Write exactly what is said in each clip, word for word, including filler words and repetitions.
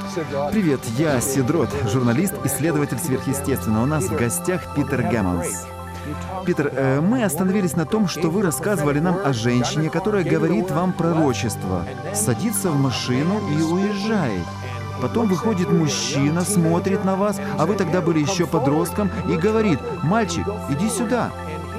Привет, я Сидрот, журналист, исследователь сверхъестественного. У нас в гостях Питер Гэммонс. Питер, э, мы остановились на том, что вы рассказывали нам о женщине, которая говорит вам пророчество, садится в машину и уезжает. Потом выходит мужчина, смотрит на вас, а вы тогда были еще подростком, и говорит: «Мальчик, иди сюда».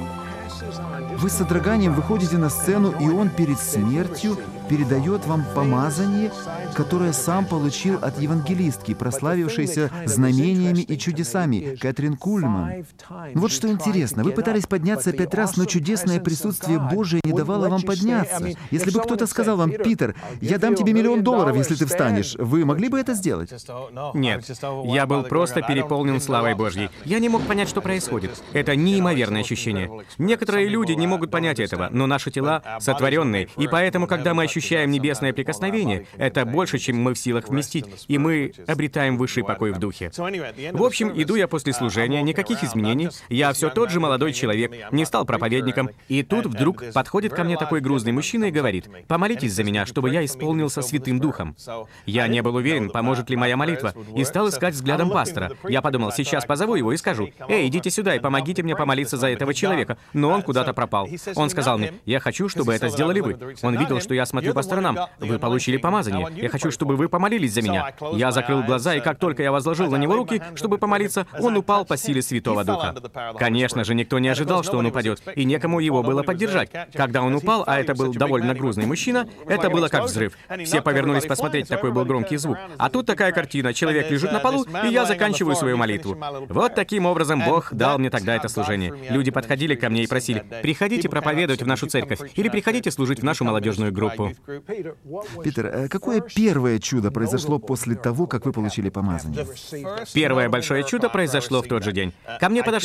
Вы с содроганием выходите на сцену, и он перед смертью передает вам помазание, которое сам получил от евангелистки, прославившейся знамениями и чудесами, Кэтрин Кульман. Вот что интересно, вы пытались подняться пять раз, но чудесное присутствие Божие не давало вам подняться. Если бы кто-то сказал вам: «Питер, я дам тебе миллион долларов, если ты встанешь», вы могли бы это сделать? Нет, я был просто переполнен славой Божьей. Я не мог понять, что происходит. Это неимоверное ощущение. Некоторые люди не могут понять этого, но наши тела сотворенные, и поэтому, когда мы ощущаем небесное прикосновение, это больше, чем мы в силах вместить, и мы обретаем высший покой в духе. В общем, иду я после служения, никаких изменений, я все тот же молодой человек, не стал проповедником, и тут вдруг подходит ко мне такой грузный мужчина и говорит: «Помолитесь за меня, чтобы я исполнился Святым Духом». Я не был уверен, поможет ли моя молитва, и стал искать взглядом пастора. Я подумал, сейчас позову его и скажу: «Эй, идите сюда и помогите мне помолиться за этого человека», но он куда-то пропал. Он сказал мне: «Я хочу, чтобы это сделали вы». Он видел, что я смотрю по сторонам. «Вы получили помазание. Я хочу, чтобы вы помолились за меня». Я закрыл глаза, и как только я возложил на него руки, чтобы помолиться, он упал по силе Святого Духа. Конечно же, никто не ожидал, что он упадет, и некому его было поддержать. Когда он упал, а это был довольно грузный мужчина, это было как взрыв. Все повернулись посмотреть, такой был громкий звук. А тут такая картина: человек лежит на полу, и я заканчиваю свою молитву. Вот таким образом Бог дал мне тогда это служение. Люди подходили ко мне и просили: «Приходите проповедовать в нашу церковь» или «Приходите служить в нашу молодежную группу». Питер, какое первое чудо произошло после того, как вы получили помазание? Первое большое чудо произошло в тот же день. Ко мне подошли